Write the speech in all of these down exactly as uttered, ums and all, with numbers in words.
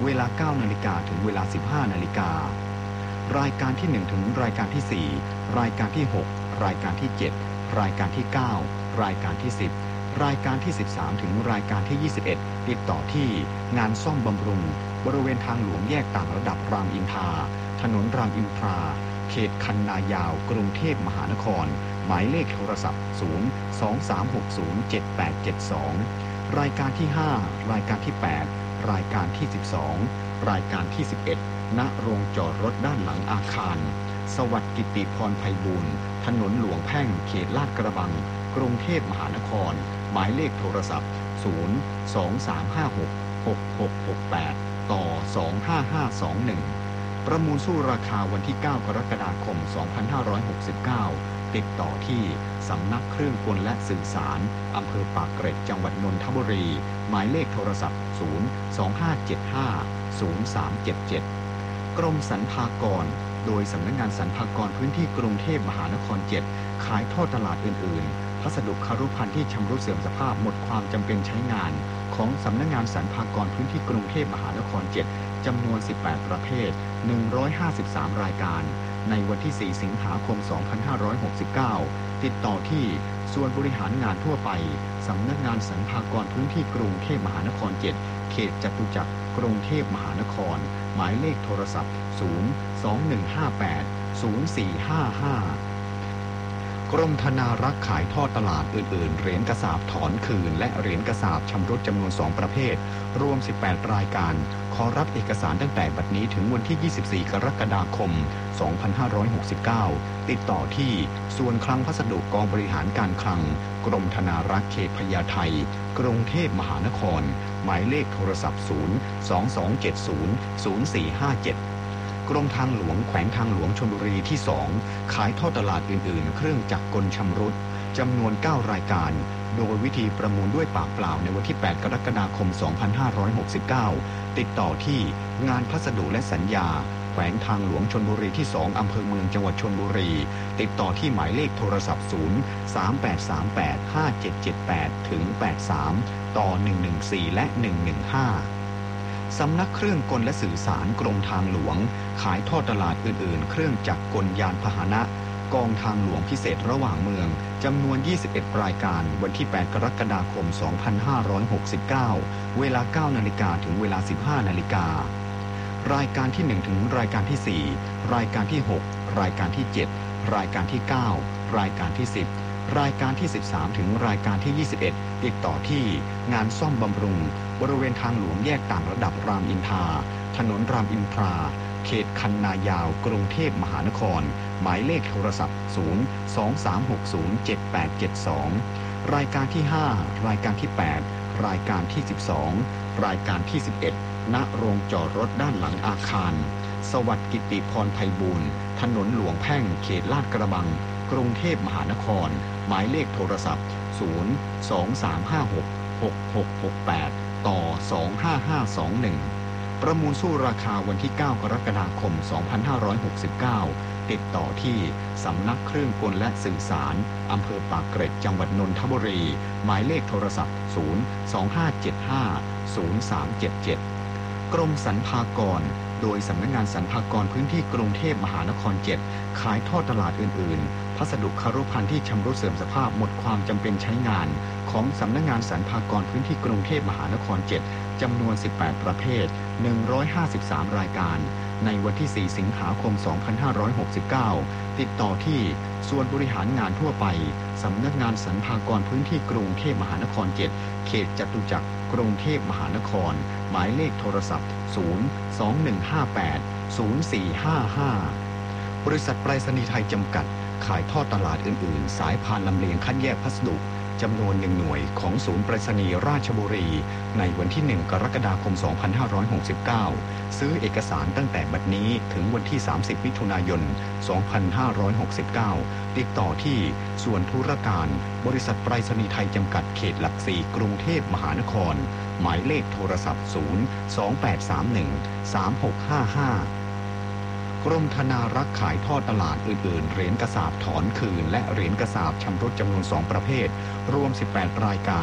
เวลา เก้านาฬิกา ถึงเวลา สิบห้านาฬิกา รายการที่ หนึ่ง ถึงรายการที่ สี่ รายการที่ หก รายการที่ เจ็ด รายการที่ เก้า รายการที่ สิบ รายการที่ สิบสาม ถึงรายการที่ ยี่สิบเอ็ด ติดต่อที่งานซ่อมบำรุงบริเวณทางหลวงแยกต่างระดับรามอินทราถนนรามอินทราเขตคันนายาวกรุงเทพมหานครหมายเลขโทรศัพท์ ศูนย์ สอง สาม หก ศูนย์ เจ็ด แปด เจ็ด สอง รายการที่ ห้า รายการที่ แปด รายการที่ สิบสอง รายการที่ สิบเอ็ด ณ โรงจอดรถด้านหลังอาคารสวัสดิ์กิติพรไพบูลย์ถนนหลวงแพ่งเขตลาดกระบังกรุงเทพมหานครหมายเลขโทรศัพท์ ศูนย์ สอง สาม ห้า หก หก หก หก แปด ต่อ สอง ห้า ห้า สอง หนึ่ง ประมูลสู้ราคาวันที่ เก้า กรกฎาคม สองพันห้าร้อยหกสิบเก้า ติดต่อที่สำนักเครื่องกลและสื่อสารอำเภอปากเกร็ดจังหวัดนนทบุรีหมายเลขโทรศัพท์ ศูนย์ สอง ห้า เจ็ด ห้า ศูนย์ สาม เจ็ด เจ็ด กรมสรรพากรโดยสำนักงานสรรพากรพื้นที่กรุงเทพมหานคร เจ็ด ขายทอดตลาดอื่นๆพัสดุคารุภัณฑ์ที่ชำรุดเสื่อมสภาพหมดความจำเป็นใช้งานของสำนักงานสรรพากรพื้นที่กรุงเทพมหานคร เจ็ด จำนวน สิบแปด ประเภท หนึ่งร้อยห้าสิบสาม รายการในวันที่ สี่ สิงหาคม สองพันห้าร้อยหกสิบเก้า ติดต่อที่ส่วนบริหารงานทั่วไปสำนักงานสรรพากรพื้นที่กรุงเทพมหานคร เจ็ด เขตจตุจักรกรุงเทพมหานครหมายเลขโทรศัพท์ ศูนย์ สอง หนึ่ง ห้า แปด ศูนย์ สี่ ห้า ห้า กรมธนารักษ์ขายทอดตลาดอื่นๆเหรียญกระสาบถอนคืนและเหรียญกระสาบชำรุดจำนวนสองประเภทรวมสิบแปดรายการขอรับเอกสารตั้งแต่บัดนี้ถึงวันที่ยี่สิบสี่ กรกฎาคม สองพันห้าร้อยหกสิบเก้า ติดต่อที่ส่วนคลังพัสดุกองบริหารการคลังกรมธนารักษ์เขตพญาไทกรุงเทพมหานครหมายเลขโทรศัพท์ ศูนย์ สอง สอง เจ็ด ศูนย์ ศูนย์ สี่ ห้า เจ็ดกรมทางหลวงแขวงทางหลวงชลบุรีที่ สอง ขายทอดตลาดอื่นๆเครื่องจักรกลชำรุดจำนวน เก้า รายการโดยวิธีประมูลด้วยปากเปล่าในวันที่ แปด กรกฎาคม สองพันห้าร้อยหกสิบเก้า ติดต่อที่งานพัสดุและสัญญาแขวงทางหลวงชลบุรีที่ สอง อำเภอเมืองจังหวัดชลบุรีติดต่อที่หมายเลขโทรศัพท์ ศูนย์ สาม แปด สาม แปด ห้า เจ็ด เจ็ด แปด ถึง แปด สาม ต่อ หนึ่ง หนึ่ง สี่ และ หนึ่ง หนึ่ง ห้าสำนักเครื่องกลและสื่อสารกรมทางหลวงขายทอดตลาดอื่นๆเครื่องจักรกลยานพาหนะกองทางหลวงพิเศษระหว่างเมืองจำนวนยี่สิบเอ็ดรายการวันที่ แปด กรกฎาคม สองพันห้าร้อยหกสิบเก้า เวลา เก้านาฬิกา ถึงเวลา สิบห้านาฬิการายการที่ หนึ่ง ถึงรายการที่ สี่ รายการที่ หก รายการที่ เจ็ด รายการที่ เก้า รายการที่ สิบ รายการที่ สิบสาม ถึงรายการที่ ยี่สิบเอ็ด ติดต่อที่งานซ่อมบำรุงบริเวณทางหลวงแยกต่างระดับรามอินทราถนนรามอินทราเขตคันนายาวกรุงเทพมหานครหมายเลขโทรศัพท์ ศูนย์ สอง สาม หก ศูนย์ เจ็ด แปด เจ็ด สอง รายการที่ ห้า รายการที่ แปด รายการที่ สิบสอง รายการที่ สิบเอ็ด ณ โรงจอดรถด้านหลังอาคารสวัสดิ์กิติพรไพบูลย์ถนนหลวงแพ่งเขตลาดกระบังกรุงเทพมหานครหมายเลขโทรศัพท์ ศูนย์ สอง สาม ห้า หก หก หก หก แปด ต่อ สอง ห้า ห้า สอง หนึ่ง ประมูลสู้ราคาวันที่ เก้า กรกฎาคม สองพันห้าร้อยหกสิบเก้า ติดต่อที่สำนักเครื่องกลและสื่อสารอำเภอปากเกร็ดจังหวัดนนทบุรีหมายเลขโทรศัพท์ ศูนย์ สอง ห้า เจ็ด ห้า ศูนย์ สาม เจ็ด เจ็ด กรมสรรพากรโดยสำนักงานสรรพากรพื้นที่กรุงเทพมหานคร เจ็ด ขายทอดตลาดอื่นๆพัสดุคารุภัณฑ์ที่ชำรุดเสื่อมสภาพหมดความจำเป็นใช้งานของสำนักงานสรรพากรพื้นที่กรุงเทพมหานคร เจ็ด จำนวน สิบแปด ประเภท หนึ่งร้อยห้าสิบสาม รายการในวันที่ สี่ สิงหาคม สองพันห้าร้อยหกสิบเก้า ติดต่อที่ส่วนบริหารงานทั่วไปสำนักงานสรรพากรพื้นที่กรุงเทพมหานคร เจ็ด เขตจตุจักรกรุงเทพมหานครหมายเลขโทรศัพท์ ศูนย์ สอง หนึ่ง ห้า แปด ศูนย์ สี่ ห้า ห้า บริษัทไปรษณีย์ไทยจำกัดขายทอดตลาดอื่นๆสายพานลำเลียงคัดแยกพัสดุจำนวนหนึ่งหน่วยของศูนย์ไปรษณีย์ราชบุรีในวันที่ หนึ่ง กรกฎาคม สองพันห้าร้อยหกสิบเก้า ซื้อเอกสารตั้งแต่บัดนี้ถึงวันที่ สามสิบ มิถุนายน สองพันห้าร้อยหกสิบเก้า ติดต่อที่ส่วนธุรการบริษัทไปรษณีย์ไทยจำกัดเขตหลักสี่กรุงเทพมหานครหมายเลขโทรศัพท์ ศูนย์ สอง แปด สาม หนึ่ง สาม หก ห้า ห้ากรมธนารักษ์ขายทอดตลาดอื่นๆเหรียญกระสาบถอนคืนและเหรียญกระสาบชำรุดจำนวนสองประเภทรวมสิบแปดรายการข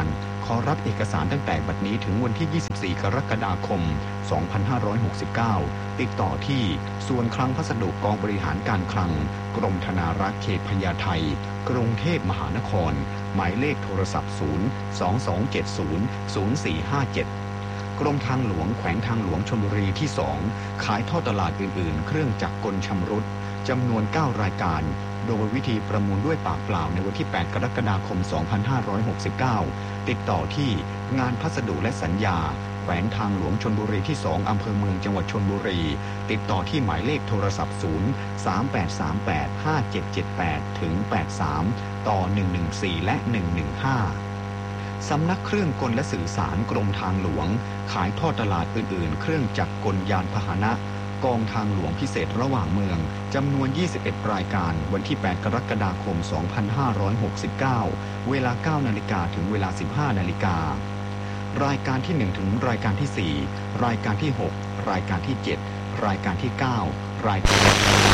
ขอรับเอกสารตั้งแต่บัดนี้ถึงวันที่ ยี่สิบสี่ กรกฎาคม สองพันห้าร้อยหกสิบเก้า ติดต่อที่ส่วนคลังพัสดุกองบริหารการคลังกรมธนารักษ์เขตพญาไทกรุงเทพมหานครหมายเลขโทรศัพท์ ศูนย์ สอง สอง เจ็ด ศูนย์ ศูนย์ สี่ ห้า เจ็ด กรมทางหลวงแขวงทางหลวงชลบุรีที่ สอง ขายท่อตลาดอื่นๆเครื่องจักรกลชำรุดจำนวน เก้า รายการโดยวิธีประมูลด้วยปากเปล่าในวันที่ แปด กรกฎาคม สองพันห้าร้อยหกสิบเก้า ติดต่อที่งานพัสดุและสัญญาแขวงทางหลวงชลบุรีที่ สอง อำเภอเมืองจังหวัดชลบุรีติดต่อที่หมายเลขโทรศัพท์ ศูนย์ สาม แปด สาม แปด ห้า เจ็ด เจ็ด แปด ถึง แปด สาม ต่อ หนึ่ง หนึ่ง สี่ และ หนึ่ง หนึ่ง ห้า สำนักเครื่องกลและสื่อสารกรมทางหลวงขายท่อตลาดอื่นๆเครื่องจักรกลยานพาหนะกองทางหลวงพิเศษระหว่างเมืองจำนวน ยี่สิบเอ็ด รายการวันที่ แปด กรกฎาคม สองพันห้าร้อยหกสิบเก้า เวลา เก้า นาฬิกาถึงเวลา สิบห้า นาฬิการายการที่ หนึ่ง ถึงรายการที่ สี่ รายการที่ หก รายการที่ เจ็ด รายการที่ เก้า รายการ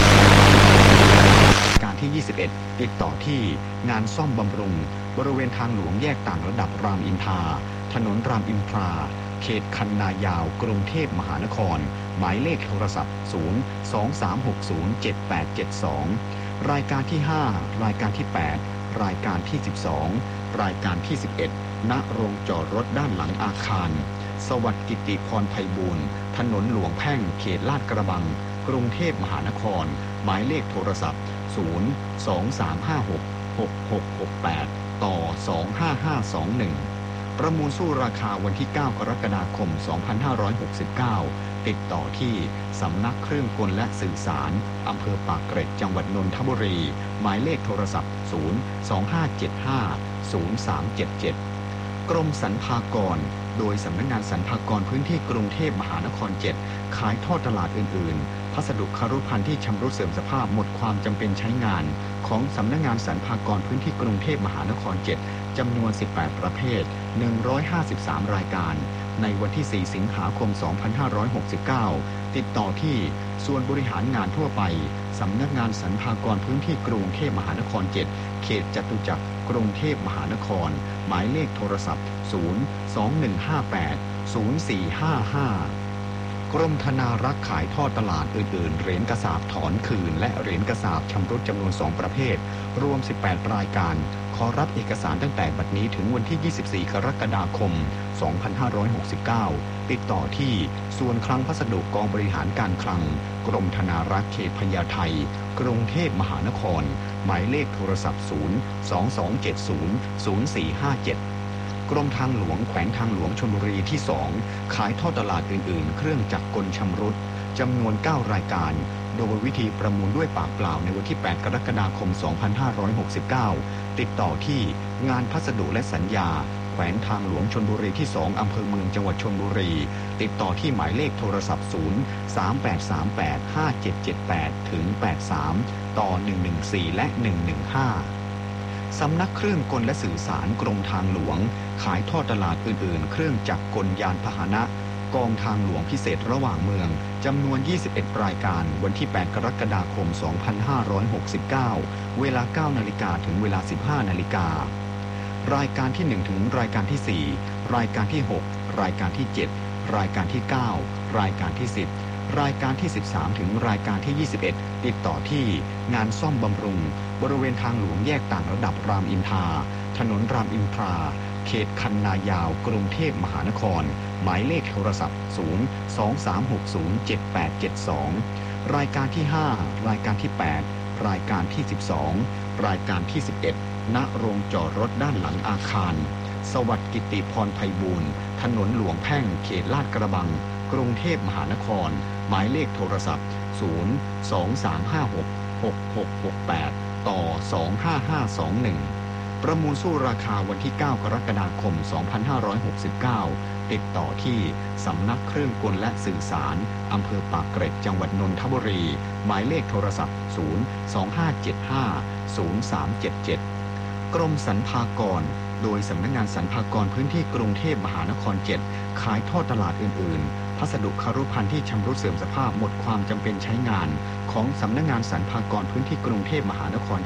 การที่ ยี่สิบเอ็ด ติดต่อที่งานซ่อมบำรุงบริเวณทางหลวงแยกต่างระดับรามอินทราถนนรามอินทราเขตคันนายาวกรุงเทพมหานครหมายเลขโทรศัพท์ ศูนย์ สอง สาม หก ศูนย์ เจ็ด แปด เจ็ด สอง รายการที่ ห้า รายการที่ แปด รายการที่ สิบสอง รายการที่ สิบเอ็ด ณ โรงจอดรถด้านหลังอาคารสวัสดิ์กิติพรไพบูลย์ถนนหลวงแพ่งเขตลาดกระบังกรุงเทพมหานครหมายเลขโทรศัพท์ ศูนย์ สอง สาม ห้า หก หก หก หก แปด ต่อ สอง ห้า ห้า สอง หนึ่ง ประมูลสู้ราคาวันที่ เก้า กรกฎาคม สองพันห้าร้อยหกสิบเก้า ติดต่อที่สำนักเครื่องกลและสื่อสารอำเภอปากเกร็ดจังหวัดนนทบุรีหมายเลขโทรศัพท์ ศูนย์ สอง ห้า เจ็ด ห้า ศูนย์ สาม เจ็ด เจ็ด กรมสรรพากรโดยสำนักงานสรรพากรพื้นที่กรุงเทพมหานคร เจ็ด ขายท่อตลาดอื่นๆพัสดุคารุภัณฑ์ที่ชำรุดเสื่อมสภาพหมดความจำเป็นใช้งานของสำนักงานสรรพากรพื้นที่กรุงเทพมหานคร เจ็ด จำนวน สิบแปด ประเภท หนึ่งร้อยห้าสิบสาม รายการในวันที่ สี่ สิงหาคม สองพันห้าร้อยหกสิบเก้า ติดต่อที่ส่วนบริหารงานทั่วไปสำนักงานสรรพากรพื้นที่กรุงเทพมหานคร เจ็ด เขตจตุจักรกรุงเทพมหานครหมายเลขโทรศัพท์ ศูนย์ สอง หนึ่ง ห้า แปด ศูนย์ สี่ ห้า ห้ากรมธนารักษ์ขายท่อตลาดอื่นๆเหรียญกระสาบถอนคืนและเหรียญกระสาบชำรุดจำนวน สอง ประเภทรวม สิบแปด รายการขอรับเอกสารตั้งแต่บัดนี้ถึงวันที่ ยี่สิบสี่ กรกฎาคม สองพันห้าร้อยหกสิบเก้า ติดต่อที่ส่วนคลังพัสดุกองบริหารการคลังกรมธนารักษ์เขตพญาไทกรุงเทพมหานครหมายเลขโทรศัพท์ ศูนย์ สอง สอง เจ็ด ศูนย์ ศูนย์ สี่ ห้า เจ็ด กรมทางหลวงแขวงทางหลวงชลบุรีที่ สอง ขายท่อตลาดอื่นๆเครื่องจักรกลชำรุดจำนวน เก้า รายการโดยวิธีประมูลด้วยปากเปล่าในวันที่ แปด กรกฎาคม สองพันห้าร้อยหกสิบเก้า ติดต่อที่งานพัสดุและสัญญาแขวงทางหลวงชลบุรีที่ สอง อำเภอเมืองจังหวัดชลบุรีติดต่อที่หมายเลขโทรศัพท์ ศูนย์ สาม แปด สาม แปด ห้า เจ็ด เจ็ด แปด ถึง แปด สาม ต่อ หนึ่ง หนึ่ง สี่ และ หนึ่ง หนึ่ง ห้าสำนักเครื่องกลและสื่อสารกรมทางหลวงขายท่อตลาดอื่นๆเครื่องจักรกลยานพาหนะกองทางหลวงพิเศษระหว่างเมืองจำนวน ยี่สิบเอ็ด รายการวันที่ แปด กรกฎาคม สองพันห้าร้อยหกสิบเก้า เวลา เก้า นาฬิกาถึงเวลา สิบห้า นาฬิการายการที่ หนึ่ง ถึงรายการที่ สี่ รายการที่ หก รายการที่ เจ็ด รายการที่ เก้า รายการที่ สิบ รายการที่ สิบสาม ถึงรายการที่ ยี่สิบเอ็ด ติดต่อที่งานซ่อมบำรุงบริเวณทางหลวงแยกต่างระดับรามอินทราถนนรามอินทราเขตคันนายาวกรุงเทพมหานครหมายเลขโทรศัพท์ ศูนย์ สอง สาม หก ศูนย์ เจ็ด แปด เจ็ด สอง รายการที่ ห้า รายการที่ แปด รายการที่ สิบสอง รายการที่ สิบเอ็ด ณ โรงจอดรถด้านหลังอาคารสวัสดิ์กิติพรไพบูลย์ถนนหลวงแพ่งเขตลาดกระบังกรุงเทพมหานครหมายเลขโทรศัพท์ ศูนย์ สอง สาม ห้า หก หก หก หก แปด ต่อ สอง ห้า ห้า สอง หนึ่ง ประมูลสู้ราคาวันที่ เก้า กรกฎาคม สองพันห้าร้อยหกสิบเก้า ติดต่อที่สำนักเครื่องกลและสื่อสารอำเภอปากเกร็ดจังหวัดนนทบุรีหมายเลขโทรศัพท์ ศูนย์ สอง ห้า เจ็ด ห้า ศูนย์ สาม เจ็ด เจ็ด กรมสรรพากรโดยสำนักงานสรรพากรพื้นที่กรุงเทพมหานคร เจ็ด ขายท่อตลาดอื่นๆพัสดุคารุภัณฑ์ที่ชำรุดเสื่อมสภาพหมดความจำเป็นใช้งานของสำนักงานสรรพากรพื้นที่กรุงเทพมหานคร เจ็ด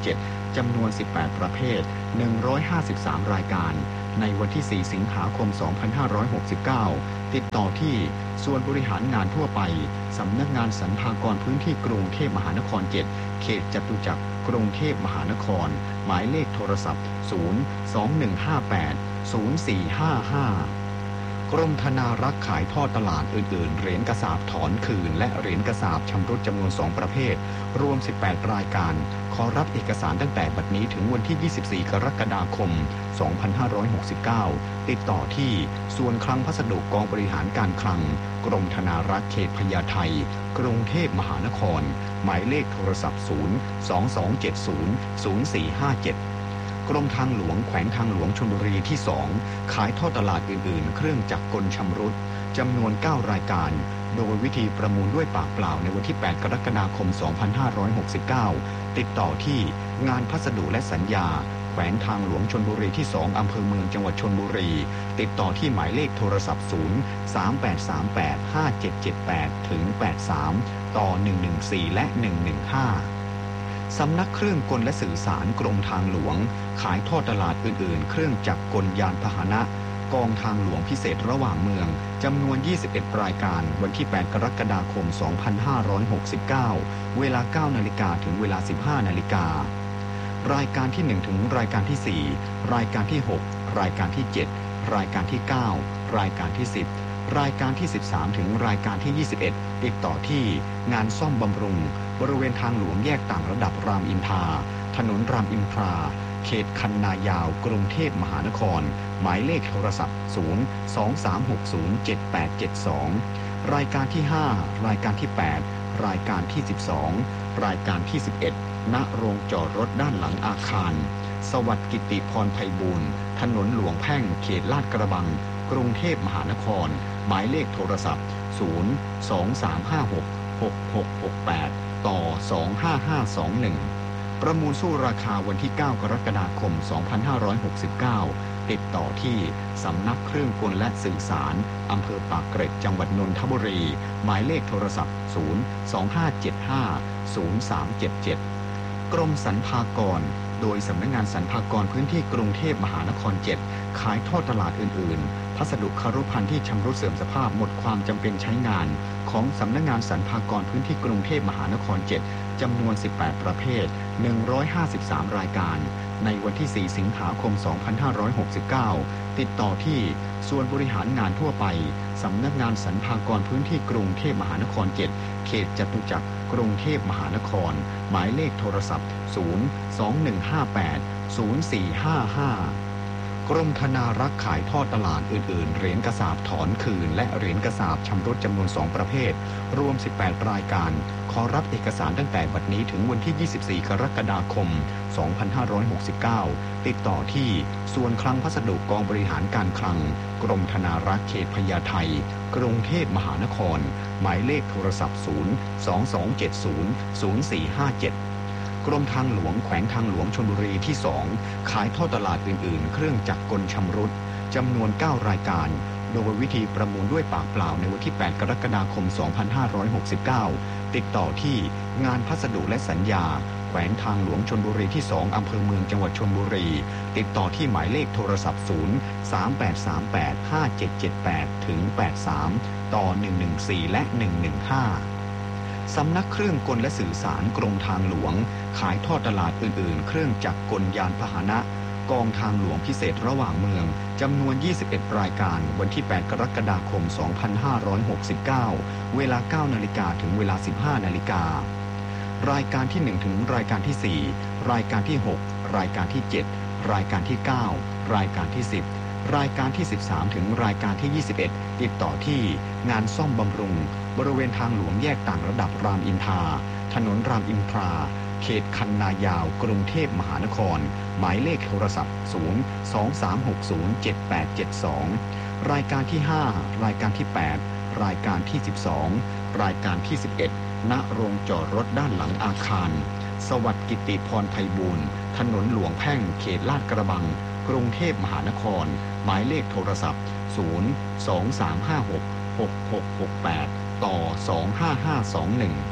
จำนวนสิบแปดประเภทหนึ่งร้อยห้าสิบสามรายการในวันที่สี่สิงหาคมสองพันห้าร้อยหกสิบเก้าติดต่อที่ส่วนบริหารงานทั่วไปสำนักงานสรรพากรพื้นที่กรุงเทพมหานครเจ็ดเขตจตุจักรกรุงเทพมหานครหมายเลขโทรศัพท์ศูนย์ สอง หนึ่ง ห้า แปด ศูนย์ สี่ ห้า ห้ากรมธนารักษ์ขายทอดตลาดอื่นๆเหรียญกระสาบถอนคืนและเหรียญกระสาบชำรุดจำนวนสองประเภทรวมสิบแปดรายการขอรับเอกสารตั้งแต่บัดนี้ถึงวันที่ยี่สิบสี่กรกฎาคมสองพันห้าร้อยหกสิบเก้าติดต่อที่ส่วนคลังพัสดุกองบริหารการคลังกรมธนารักษ์เขตพญาไทกรุงเทพมหานครหมายเลขโทรศัพท์ศูนย์ สอง สอง เจ็ด ศูนย์ ศูนย์ สี่ ห้า เจ็ดกรมทางหลวงแขวงทางหลวงชลบุรีที่สองขายทอดตลาดอื่นๆเครื่องจักรกลชำรุดจำนวนเก้ารายการโดยวิธีประมูลด้วยปากเปล่าในวันที่แปดกรกฎาคมสองพันห้าร้อยหกสิบเก้าติดต่อที่งานพัสดุและสัญญาแขวงทางหลวงชลบุรีที่สองอำเภอเมืองจังหวัดชลบุรีติดต่อที่หมายเลขโทรศัพท์ศูนย์ สาม แปด สาม แปด ห้า เจ็ด เจ็ด แปด ถึง แปด สาม ต่อ หนึ่ง หนึ่ง สี่ และ หนึ่ง หนึ่ง ห้าสำนักเครื่องกลและสื่อสารกรมทางหลวงขายทอดตลาดอื่นๆเครื่องจักรกลยานพาหนะกองทางหลวงพิเศษระหว่างเมืองจำนวนยี่สิบเอ็ดรายการวันที่แปดกรกฎาคมสองพันห้าร้อยหกสิบเก้าเวลา เก้านาฬิกาถึงเวลา สิบห้านาฬิการายการที่หนึ่งถึงรายการที่สี่รายการที่หกรายการที่เจ็ดรายการที่เก้ารายการที่สิบรายการที่สิบสามถึงรายการที่ยี่สิบเอ็ดติดต่อที่งานซ่อมบำรุงบริเวณทางหลวงแยกต่างระดับรามอินทราถนนรามอินทราเขตคันนายาวกรุงเทพมหานครหมายเลขโทรศัพท์ศูนย์ สอง สาม หก ศูนย์ เจ็ด แปด เจ็ด สองรายการที่ห้ารายการที่แปดรายการที่สิบสองรายการที่สิบเอ็ดณโรงจอดรถด้านหลังอาคารสวัสดิ์กิติพรไพบูลย์ถนนหลวงแพ่งเขตลาดกระบังกรุงเทพมหานครหมายเลขโทรศัพท์ศูนย์ สอง สาม ห้า หก หก หก หก แปดต่อ สอง ห้า ห้า สอง หนึ่งประมูลสู้ราคาวันที่เก้ากรกฎาคมสองพันห้าร้อยหกสิบเก้าติดต่อที่สำนักเครื่องกลและสื่อสารอำเภอปากเกร็ดจังหวัดนนทบุรีหมายเลขโทรศัพท์ศูนย์ สอง ห้า เจ็ด ห้า ศูนย์ สาม เจ็ด เจ็ดกรมสรรพากรโดยสำนักงานสรรพากรพื้นที่กรุงเทพมหานครเจ็ดขายทอดตลาดอื่นๆพัสดุคารุภัณฑ์ที่ชำรุดเสื่อมสภาพหมดความจำเป็นใช้งานของสำนักงานสรรพากรพื้นที่กรุงเทพมหานครเจ็ดจำนวนสิบแปดประเภทหนึ่งร้อยห้าสิบสามรายการในวันที่สี่สิงหาคมสองพันห้าร้อยหกสิบเก้าติดต่อที่ส่วนบริหารงานทั่วไปสำนักงานสรรพากรพื้นที่กรุงเทพมหานครเจ็ดเขตจตุจักรกรุงเทพมหานครหมายเลขโทรศัพท์ศูนย์ สอง หนึ่ง ห้า แปด ศูนย์ สี่ ห้า ห้ากรมธนารักษ์ขายทอดตลาดอื่นๆเหรียญกระสาบถอนคืนและเหรียญกระสาบชำรุดจำนวนสองประเภทรวมสิบแปดรายการขอรับเอกสารตั้งแต่บัดนี้ถึงวันที่ยี่สิบสี่กรกฎาคมสองพันห้าร้อยหกสิบเก้าติดต่อที่ส่วนคลังพัสดุกองบริหารการคลังกรมธนารักษ์เขตพญาไทกรุงเทพมหานครหมายเลขโทรศัพท์ศูนย์ สอง สอง เจ็ด ศูนย์ ศูนย์ สี่ ห้า เจ็ดกรมทางหลวงแขวงทางหลวงชลบุรีที่สองขายทอดตลาดอื่นๆเครื่องจักรกลชำรุดจำนวนเก้ารายการโดยวิธีประมูลด้วยปากเปล่าในวันที่แปดกรกฎาคมสองพันห้าร้อยหกสิบเก้าติดต่อที่งานพัสดุและสัญญาแขวงทางหลวงชลบุรีที่สองอำเภอเมืองจังหวัดชลบุรีติดต่อที่หมายเลขโทรศัพท์ศูนย์ สาม แปด สาม แปด ห้า เจ็ด เจ็ด แปด ถึง แปด สามต่อ หนึ่ง หนึ่ง สี่ และ หนึ่ง หนึ่ง ห้าสำนักเครื่องกลและสื่อสารกรมทางหลวงขายทอดตลาดอื่นๆเครื่องจักรกลยานพาหนะกองทางหลวงพิเศษระหว่างเมืองจำนวนยี่สิบเอ็ดรายการวันที่แปดกรกฎาคมสองพันห้าร้อยหกสิบเก้าเวลา เก้านาฬิกาถึงเวลา สิบห้านาฬิการายการที่หนึ่งถึงรายการที่สี่รายการที่หกรายการที่เจ็ดรายการที่เก้ารายการที่สิบรายการที่สิบสามถึงรายการที่ยี่สิบเอ็ดติดต่อที่งานซ่อมบำรุงบริเวณทางหลวงแยกต่างระดับรามอินทราถนนรามอินทราเขตคันนายาวกรุงเทพมหานครหมายเลขโทรศัพท์ศูนย์ สอง สาม หก ศูนย์ เจ็ด แปด เจ็ด สองรายการที่ห้ารายการที่แปดรายการที่สิบสองรายการที่สิบเอ็ดณโรงจอดรถด้านหลังอาคารสวัสดิ์กิติพรไพบูลย์ถนนหลวงแพ่งเขตลาดกระบังกรุงเทพมหานครหมายเลขโทรศัพท์ศูนย์ สอง สาม ห้า หก หก หก หก แปดต่อ สอง ห้า ห้า สอง หนึ่ง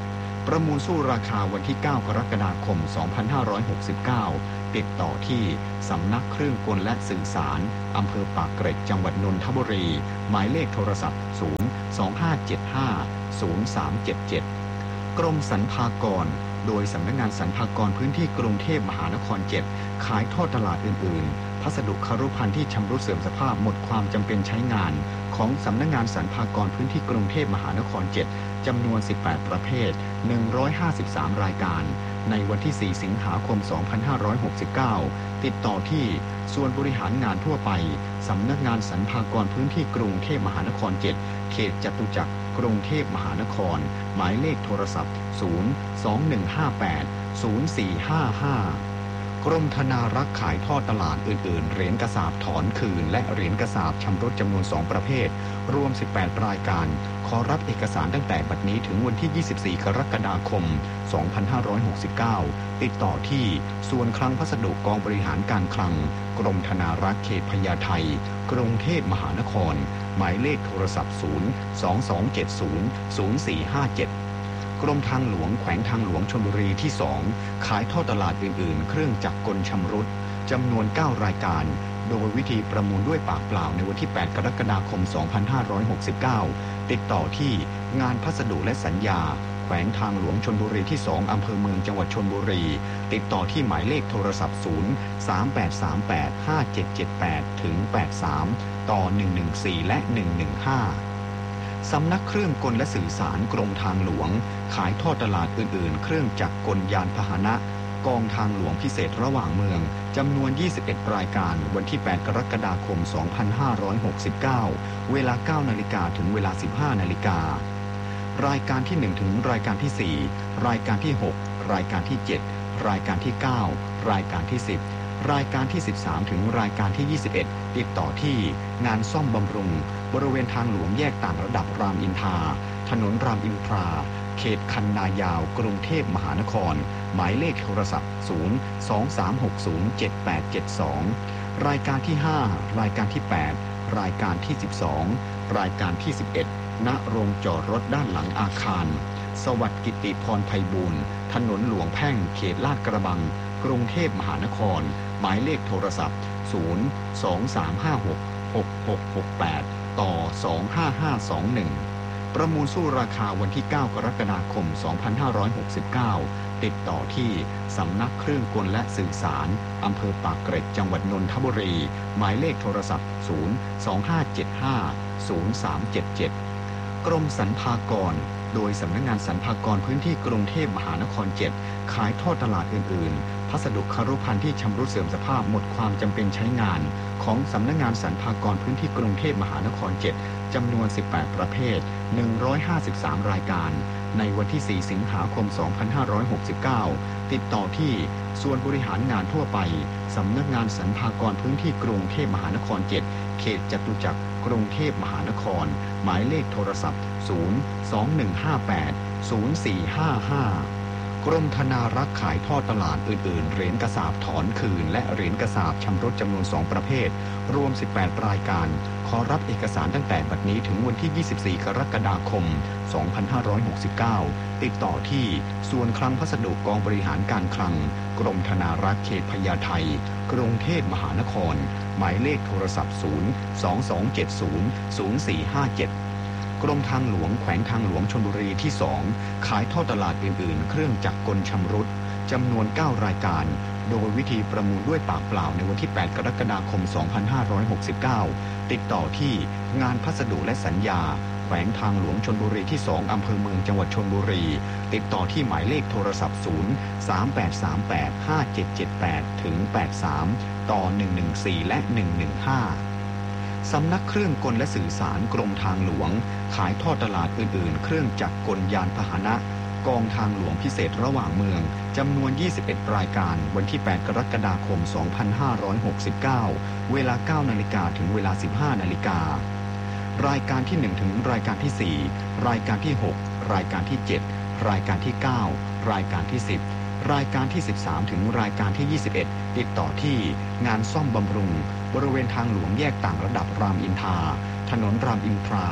ประมูลสู้ราคาวันที่เก้ากรกฎาคมสองพันห้าร้อยหกสิบเก้าติดต่อที่สำนักเครื่องกลและสื่อสารอำเภอปากเกร็ดจังหวัดนนทบุรีหมายเลขโทรศัพท์ ศูนย์ สอง ห้า เจ็ด ห้า ศูนย์ สาม เจ็ด เจ็ด กรมสรรพากรโดยสำนักงานสรรพากรพื้นที่กรุงเทพมหานครเจ็ดขายทอดตลาดอื่นๆพัสดุคารุภัณฑ์ที่ชำรุดเสื่อมสภาพหมดความจำเป็นใช้งานของสำนักงานสรรพากรพื้นที่กรุงเทพมหานครเจ็ดจำนวนสิบแปดประเภทหนึ่งร้อยห้าสิบสามรายการในวันที่สี่สิงหาคมสองพันห้าร้อยหกสิบเก้าติดต่อที่ส่วนบริหารงานทั่วไปสำนักงานสรรพากรพื้นที่กรุงเทพมหานครเจ็ดเขตจตุจักรกรุงเทพมหานครหมายเลขโทรศัพท์ ศูนย์ สอง หนึ่ง ห้า แปด ศูนย์ สี่ ห้า ห้ากรมธนารักษ์ขายทอดตลาดอื่นๆเหรียญกระสาบถอนคืนและเหรียญกระสาบชำรุดจำนวนสองประเภทรวมสิบแปดรายการขอรับเอกสารตั้งแต่บัดนี้ถึงวันที่ยี่สิบสี่กรกฎาคมสองพันห้าร้อยหกสิบเก้าติดต่อที่ส่วนคลังพัสดุกองบริหารการคลังกรมธนารักษ์เขตพญาไทกรุงเทพมหานครหมายเลขโทรศัพท์ ศูนย์ สอง สอง เจ็ด ศูนย์ ศูนย์ สี่ ห้า เจ็ดกรมทางหลวงแขวงทางหลวงชลบุรีที่สองขายทอดตลาดอื่นๆเครื่องจักรกลชำรุดจำนวนเก้ารายการโดยวิธีประมูลด้วยปากเปล่าในวันที่แปดกรกฎาคมสองพันห้าร้อยหกสิบเก้าติดต่อที่งานพัสดุและสัญญาแขวงทางหลวงชลบุรีที่สองอำเภอเมืองจังหวัดชลบุรีติดต่อที่หมายเลขโทรศัพท์ ศูนย์ สาม แปด สาม แปด ห้า เจ็ด เจ็ด แปด ถึง แปด สาม ต่อ หนึ่ง หนึ่ง สี่ และ หนึ่ง หนึ่ง ห้าสำนักเครื่องกลและสื่อสารกรมทางหลวงขายทอดตลาดอื่นๆเครื่องจักรกลยานพาหนะกองทางหลวงพิเศษระหว่างเมืองจำนวนยี่สิบเอ็ดรายการวันที่แปดกรกฎาคมสองพันห้าร้อยหกสิบเก้าเวลาเก้านาฬิกาถึงเวลาสิบห้านาฬิการายการที่หนึ่งถึงรายการที่สี่รายการที่หกรายการที่เจ็ดรายการที่เก้ารายการที่สิบรายการที่สิบสามถึงรายการที่ยี่สิบเอ็ดติดต่อที่งานซ่อมบำรุงบริเวณทางหลวงแยกต่างระดับรามอินทราถนนรามอินทราเขตคันนายาวกรุงเทพมหานครหมายเลขโทรศัพท์ ศูนย์ สอง สาม หก ศูนย์ เจ็ด แปด เจ็ด สองรายการที่ห้ารายการที่แปดรายการที่สิบสองรายการที่สิบเอ็ดณโรงจอดรถด้านหลังอาคารสวัสดิ์กิติพรไพบูลย์ถนนหลวงแพ่งเขตลาดกระบังกรุงเทพมหานครหมายเลขโทรศัพท์ ศูนย์ สอง สาม ห้า หก หก หก หก แปด ต่อ สอง ห้า ห้า สอง หนึ่งประมูลสู้ราคาวันที่เก้ากรกฎาคมสองพันห้าร้อยหกสิบเก้าติดต่อที่สำนักเครื่องกลและสื่อสารอำเภอปากเกร็ดจังหวัดนนทบุรีหมายเลขโทรศัพท์ ศูนย์ สอง ห้า เจ็ด ห้า ศูนย์ สาม เจ็ด เจ็ดกรมสรรพากรโดยสำนักงานสรรพากรพื้นที่กรุงเทพมหานครเจ็ดขายทอดตลาดอื่นๆพัสดุคารุภัณฑ์ที่ชำรุดเสื่อมสภาพหมดความจำเป็นใช้งานของสำนักงานสรรพากรพื้นที่กรุงเทพมหานครเจ็ดจำนวนสิบแปดประเภทหนึ่งร้อยห้าสิบสามรายการในวันที่สี่สิงหาคมสองพันห้าร้อยหกสิบเก้าติดต่อที่ส่วนบริหารงานทั่วไปสำนักงานสรรพากรพื้นที่กรุงเทพมหานครเจ็ดเขตจตุจักรกรุงเทพมหานครหมายเลขโทรศัพท์ ศูนย์ สอง หนึ่ง ห้า แปด ศูนย์ สี่ ห้า ห้ากรมธนารักษ์ขายทอดตลาดอื่นๆเหรียญกระสาบถอนคืนและเหรียญกระสาบชำรุดจำนวนสองประเภทรวมสิบแปดรายการขอรับเอกสารตั้งแต่บัดนี้ถึงวันที่ยี่สิบสี่กรกฎาคมสองพันห้าร้อยหกสิบเก้าติดต่อที่ส่วนคลังพัสดุกองบริหารการคลังกรมธนารักษ์เขตพญาไทกรุงเทพมหานครหมายเลขโทรศัพท์ ศูนย์ สอง สอง เจ็ด ศูนย์ ศูนย์ สี่ ห้า เจ็ดกรมทางหลวงแขวงทางหลวงชลบุรีที่สองขายทอดตลาดอื่นๆเครื่องจักรกลชำรุดจำนวนเก้ารายการโดยวิธีประมูลด้วยปากเปล่าในวันที่แปดกรกฎาคมสองพันห้าร้อยหกสิบเก้าติดต่อที่งานพัสดุและสัญญาแขวงทางหลวงชลบุรีที่สองอำเภอเมืองจังหวัดชลบุรีติดต่อที่หมายเลขโทรศัพท์ ศูนย์ สาม แปด สาม แปด ห้า เจ็ด เจ็ด แปด ถึง แปด สาม ต่อ หนึ่ง หนึ่ง สี่ และ หนึ่ง หนึ่ง ห้าสำนักเครื่องกลและสื่อสารกรมทางหลวงขายทอดตลาดอื่นๆเครื่องจักรกลยานพาหนะกองทางหลวงพิเศษระหว่างเมืองจำนวนยี่สิบเอ็ดรายการวันที่แปดกรกฎาคมสองพันห้าร้อยหกสิบเก้าเวลาเก้านาฬิกาถึงเวลาสิบห้านาฬิการายการที่หนึ่งถึงรายการที่สี่รายการที่หกรายการที่เจ็ดรายการที่เก้ารายการที่สิบรายการที่สิบสามถึงรายการที่ยี่สิบเอ็ดติดต่อที่งานซ่อมบำรุงบริเวณทางหลวงแยกต่างระดับรามอินทราถนนรามอินทรา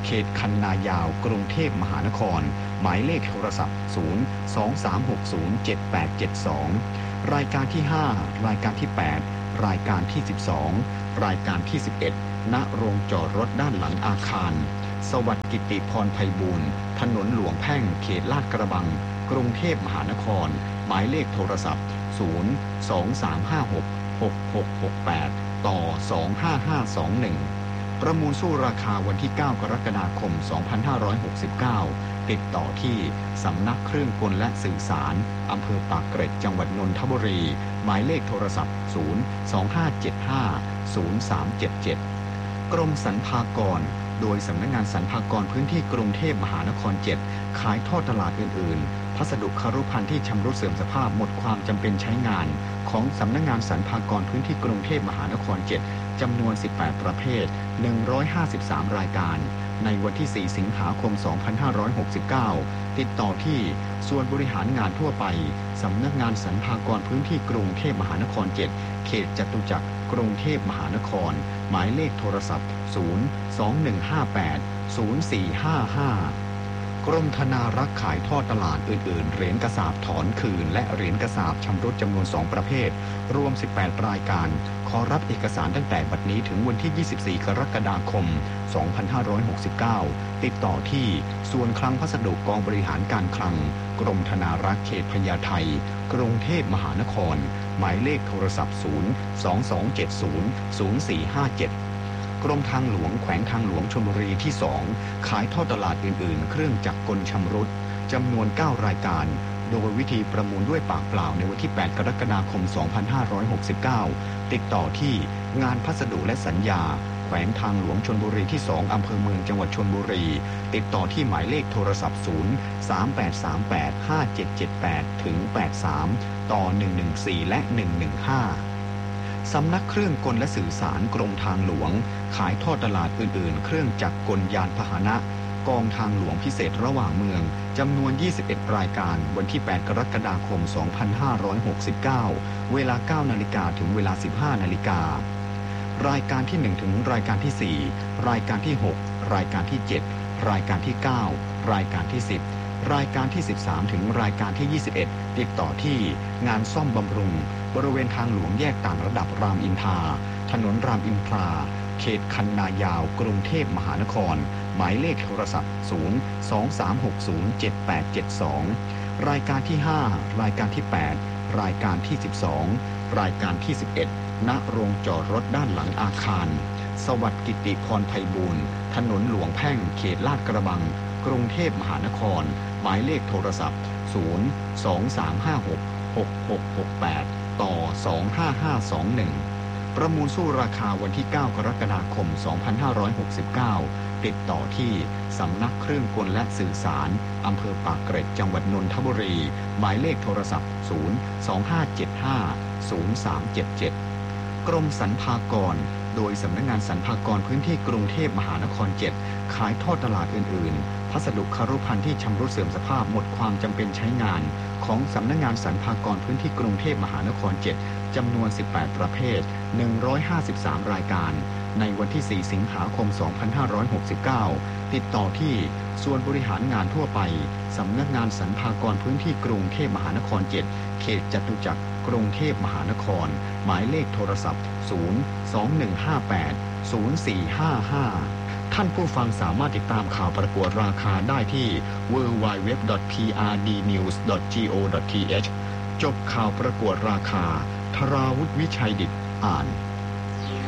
เขตคันนายาวกรุงเทพมหานครหมายเลขโทรศัพท์ ศูนย์ สอง สาม หก ศูนย์ เจ็ด แปด เจ็ด สอง รายการที่ ห้า รายการที่ แปด รายการที่ สิบสอง รายการที่ สิบเอ็ด ณ โรงจอดรถด้านหลังอาคารสวัสดิ์กิติพรไพบูลย์ถนนหลวงแพ่งเขตลาดกระบังกรุงเทพมหานครหมายเลขโทรศัพท์ ศูนย์ สอง สาม ห้า หก หก หก หก แปด ต่อ สอง ห้า ห้า สอง หนึ่ง ประมูลสู้ราคาวันที่ เก้า กรกฎาคม สองพันห้าร้อยหกสิบเก้า ติดต่อที่สำนักเครื่องกลและสื่อสารอำเภอปากเกร็ดจังหวัดนนทบุรีหมายเลขโทรศัพท์ ศูนย์ สอง ห้า เจ็ด ห้า ศูนย์ สาม เจ็ด เจ็ด กรมสรรพากรโดยสำนักงานสรรพากรพื้นที่กรุงเทพมหานคร เจ็ด ขายทอดตลาดอื่นๆพัสดุคารุภัณฑ์ที่ชำรุดเสื่อมสภาพหมดความจำเป็นใช้งานของสำนักงานสรรพากรพื้นที่กรุงเทพมหานคร เจ็ด จำนวน สิบแปด ประเภท หนึ่งร้อยห้าสิบสาม รายการในวันที่ สี่ สิงหาคม สองพันห้าร้อยหกสิบเก้า ติดต่อที่ส่วนบริหารงานทั่วไปสำนักงานสรรพากรพื้นที่กรุงเทพมหานคร เจ็ด เขตจตุจักรกรุงเทพมหานครหมายเลขโทรศัพท์ ศูนย์ สอง หนึ่ง ห้า แปด ศูนย์ สี่ ห้า ห้ากรมธนารักษ์ขายทอดตลาดอื่นๆเหรียญกระสาบถอนคืนและเหรียญกระสาบชำรุดจำนวน สอง ประเภทรวม สิบแปด รายการขอรับเอกสารตั้งแต่บัดนี้ถึงวันที่ ยี่สิบสี่ กรกฎาคม สองพันห้าร้อยหกสิบเก้า ติดต่อที่ส่วนคลังพัสดุกองบริหารการคลังกรมธนารักษ์เขตพญาไทกรุงเทพมหานครหมายเลขโทรศัพท์ ศูนย์ สอง สอง เจ็ด ศูนย์ ศูนย์ สี่ ห้า เจ็ดกรมทางหลวงแขวงทางหลวงชลบุรีที่ สอง ขายทอดตลาดอื่นๆเครื่องจักรกลชำรุดจำนวน เก้า รายการโดยวิธีประมูลด้วยปากเปล่าในวันที่ แปด กรกฎาคม สองพันห้าร้อยหกสิบเก้า ติดต่อที่งานพัสดุและสัญญาแขวงทางหลวงชลบุรีที่ สอง อำเภอเมืองจังหวัดชลบุรีติดต่อที่หมายเลขโทรศัพท์ ศูนย์ สาม แปด สาม แปด ห้า เจ็ด เจ็ด แปด ถึง แปด สาม ต่อ หนึ่ง หนึ่ง สี่ และ หนึ่ง หนึ่ง ห้าสำนักเครื่องกลและสื่อสารกรมทางหลวงขายทอดตลาดอื่นๆเครื่องจักรกลยานพาหนะกองทางหลวงพิเศษระหว่างเมืองจำนวน ยี่สิบเอ็ด รายการวันที่ แปด กรกฎาคม สองพันห้าร้อยหกสิบเก้า เวลา เก้า นาฬิกาถึงเวลา สิบห้า นาฬิการายการที่ หนึ่ง ถึงรายการที่ สี่ รายการที่ หก รายการที่ เจ็ด รายการที่ เก้า รายการที่ สิบ รายการที่ สิบสาม ถึงรายการที่ ยี่สิบเอ็ด ติดต่อที่งานซ่อมบำรุงบริเวณทางหลวงแยกต่างระดับรามอินทราถนนรามอินทราเขตคันนายาวกรุงเทพมหานครหมายเลขโทรศัพท์ ศูนย์ สอง สาม หก ศูนย์ เจ็ด แปด เจ็ด สอง รายการที่ ห้า รายการที่ แปด รายการที่ สิบสอง รายการที่ สิบเอ็ด ณ โรงจอดรถด้านหลังอาคารสวัสดิ์กิติพรไพบูลย์ถนนหลวงแพ่งเขตลาดกระบังกรุงเทพมหานครหมายเลขโทรศัพท์ ศูนย์ สอง สาม ห้า หก หก หก หก แปด ต่อ สอง ห้า ห้า สอง หนึ่ง ประมูลสู้ราคาวันที่ เก้า กรกฎาคม สองพันห้าร้อยหกสิบเก้า ติดต่อที่สำนักเครื่องกลและสื่อสารอำเภอปากเกร็ดจังหวัดนนทบุรีหมายเลขโทรศัพท์ ศูนย์ สอง ห้า เจ็ด ห้า ศูนย์ สาม เจ็ด เจ็ด กรมสรรพากรโดยสำนักงานสรรพากรพื้นที่กรุงเทพมหานคร เจ็ด ขายทอดตลาดอื่นๆพัสดุคารุภัณฑ์ที่ชำรุดเสื่อมสภาพหมดความจำเป็นใช้งานของสำนักงานสรรพากรพื้นที่กรุงเทพมหานคร เจ็ด จำนวน สิบแปด ประเภท หนึ่งร้อยห้าสิบสาม รายการในวันที่ สี่ สิงหาคม สองพันห้าร้อยหกสิบเก้า ติดต่อที่ส่วนบริหารงานทั่วไปสำนักงานสรรพากรพื้นที่กรุงเทพมหานคร เจ็ด เขตจตุจักรกรุงเทพมหานครหมายเลขโทรศัพท์ ศูนย์ สอง หนึ่ง ห้า แปด ศูนย์ สี่ ห้า ห้า ท่านผู้ฟังสามารถติดตามข่าวประกวดราคาได้ที่ ดับเบิลยู ดับเบิลยู ดับเบิลยู ดอท พี อาร์ ดี นิวส์ ดอท จี โอ ดอท ที เอช จบข่าวประกวดราคาธราวุฒิวิชัยดิษฐ์อ่าน